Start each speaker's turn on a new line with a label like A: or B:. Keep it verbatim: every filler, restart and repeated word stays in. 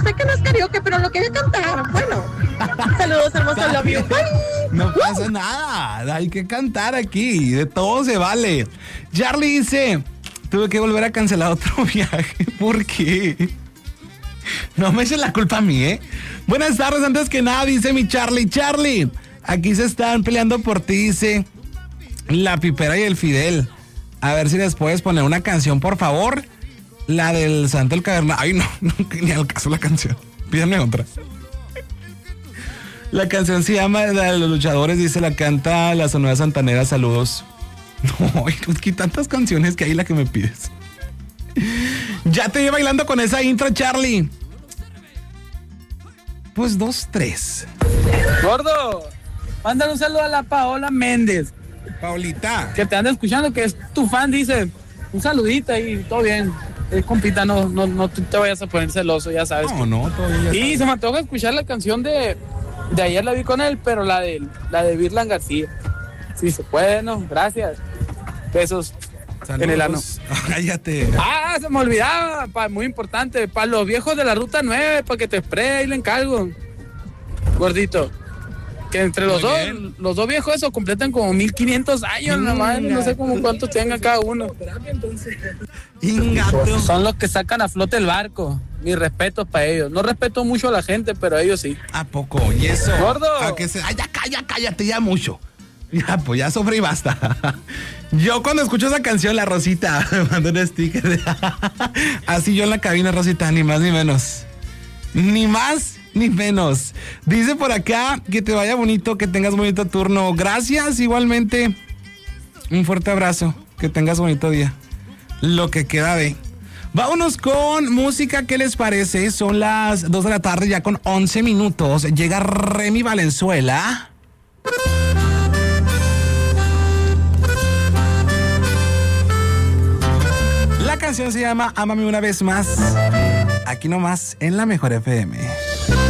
A: Yo sé que no es karaoke, pero lo quería cantar. Bueno, saludos, hermoso, love you. Bye.
B: No pasa nada, hay que cantar aquí, de todo se vale. Charlie dice, tuve que volver a cancelar otro viaje. ¿Por qué? No me eches la culpa a mí, ¿eh? Buenas tardes, antes que nada, dice mi Charlie. Charlie, aquí se están peleando por ti, dice la Pipera y el Fidel. A ver si les puedes poner una canción, por favor. La del Santo el Caverna. Ay, no, no, ni al caso la canción. Pídanme otra. La canción se llama La de los Luchadores, dice, la canta la Sonora Santanera, saludos. No, es que tantas canciones que hay la que me pides. Ya te vi bailando con esa intro, Charlie. Pues dos, tres.
C: Gordo, mándale un saludo a la Paola Méndez.
B: Paulita.
C: Que te anda escuchando, que es tu fan, dice. Un saludito y todo bien. Eh, compita, no, no, no te vayas a poner celoso, ya sabes.
B: No, no, todo bien.
C: Y se me antoja escuchar la canción de... De ayer la vi con él, pero la de la de Virlan García. Sí se puede, ¿no? Gracias. Besos.
B: Saludos.
C: En el ano.
B: Cállate.
C: Ah, se me olvidaba, pa, muy importante, para los viejos de la ruta nueve, para que te spray y le encargo. Gordito. Que entre los dos, los dos viejos eso completan como mil quinientos años, mm, nomás, no sé cómo cuántos tengan cada uno.
B: Ingato.
C: Son los que sacan a flote el barco. Mi respeto para ellos. No respeto mucho a la gente, pero ellos sí.
B: ¿A poco? ¿Y eso?
C: Gordo.
B: ¿A que se... Ay, ya, calla, cállate ya mucho. Ya, pues ya sobre y basta. Yo cuando escucho esa canción, la Rosita, me mandó un sticker. Así yo en la cabina, Rosita, ni más ni menos. Ni más ni menos. Dice por acá que te vaya bonito, que tengas bonito turno. Gracias, igualmente. Un fuerte abrazo. Que tengas bonito día. Lo que queda de... Vámonos con música, ¿qué les parece? Son las dos de la tarde, ya con once minutos. Llega Remy Valenzuela. La canción se llama Ámame una vez más. Aquí nomás, en la Mejor F M.